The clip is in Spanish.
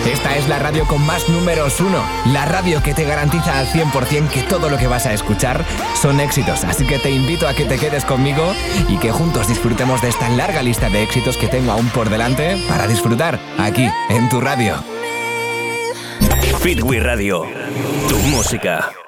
Esta es la radio con más números 1, la radio que te garantiza al 100% que todo lo que vas a escuchar son éxitos. Así que te invito a que te quedes conmigo y que juntos disfrutemos de esta larga lista de éxitos que tengo aún por delante para disfrutar aquí en tu radio. Fitwi Radio, tu música.